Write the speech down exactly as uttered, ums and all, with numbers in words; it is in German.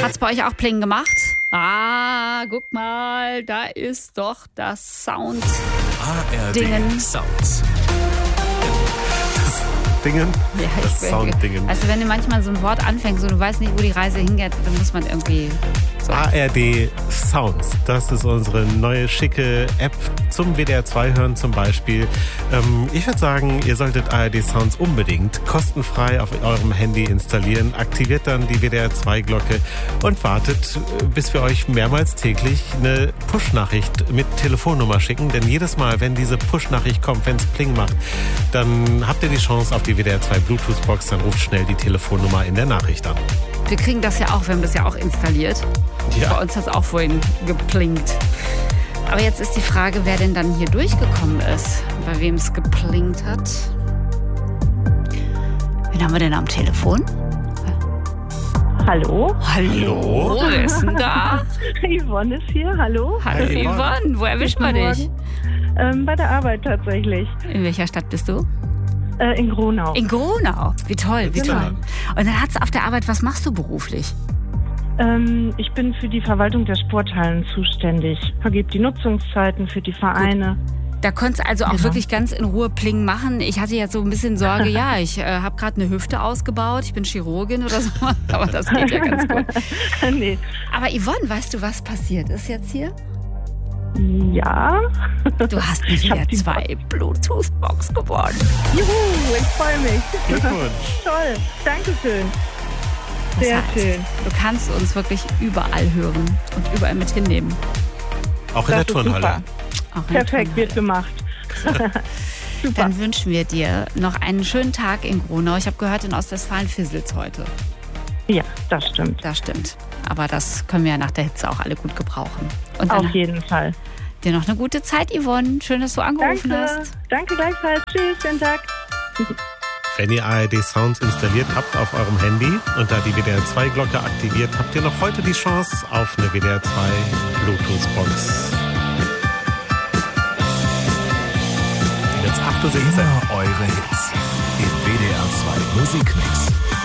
Hat's bei euch auch Pling gemacht? Ah, guck mal, da ist doch das Sound. A R D Dingen. Sounds. Dingen? Ja, das ich Sounddingen. Also wenn du manchmal so ein Wort anfängst und du weißt nicht, wo die Reise hingeht, dann muss man irgendwie... So. A R D Sounds, das ist unsere neue schicke App zum W D R zwei hören zum Beispiel. Ähm, ich würde sagen, ihr solltet A R D Sounds unbedingt kostenfrei auf eurem Handy installieren, aktiviert dann die W D R zwei Glocke und wartet, bis wir euch mehrmals täglich eine Push-Nachricht mit Telefonnummer schicken. Denn jedes Mal, wenn diese Push-Nachricht kommt, wenn es Pling macht, dann habt ihr die Chance auf die W D R zwei Bluetooth-Box, dann ruft schnell die Telefonnummer in der Nachricht an. Wir kriegen das ja auch, wir haben das ja auch installiert. Ja. Bei uns hat es auch vorhin geplinkt. Aber jetzt ist die Frage, wer denn dann hier durchgekommen ist, bei wem es geplinkt hat. Wen haben wir denn am Telefon? Hallo? Hallo? Wer ist denn da? Yvonne ist hier, hallo? Hallo Hi, Yvonne. Yvonne, wo erwischt man Guten dich? Morgen. Ähm, bei der Arbeit tatsächlich. In welcher Stadt bist du? Äh, in Gronau. In Gronau. Wie toll, wie Genau. toll. Und dann hat's auf der Arbeit, was machst du beruflich? Ähm, ich bin für die Verwaltung der Sporthallen zuständig. Vergebe die Nutzungszeiten für die Vereine. Da konntest du also auch Genau. wirklich ganz in Ruhe Pling machen. Ich hatte jetzt so ein bisschen Sorge, ja, ich äh, habe gerade eine Hüfte ausgebaut, ich bin Chirurgin oder so, aber das geht ja ganz gut. Nee. Aber Yvonne, weißt du, was passiert ist jetzt hier? Ja. Du hast eine Ich W D hab R die zwei Bluetooth-Box gewonnen. Juhu, ich freue mich. Glückwunsch. Toll, Dankeschön. Sehr Das heißt, schön. du kannst uns wirklich überall hören und überall mit hinnehmen. Auch in Das der ist Turnhalle. super. Auch in der Perfekt, wird Turnhalle. gemacht. Super. Dann wünschen wir dir noch einen schönen Tag in Gronau. Ich habe gehört, in Ostwestfalen fisselt's heute. Ja, das stimmt. Das stimmt. Aber das können wir ja nach der Hitze auch alle gut gebrauchen. Und dann Auf jeden Fall. dir noch eine gute Zeit, Yvonne. Schön, dass du angerufen Danke. hast. Danke gleichfalls. Tschüss, schönen Tag. Wenn ihr A R D Sounds installiert habt auf eurem Handy und da die W D R zwei Glocke aktiviert, habt ihr noch heute die Chance auf eine W D R zwei Bluetooth-Box. Jetzt acht Uhr siebzehn. Immer eure Hits. Im W D R zwei Musikmix.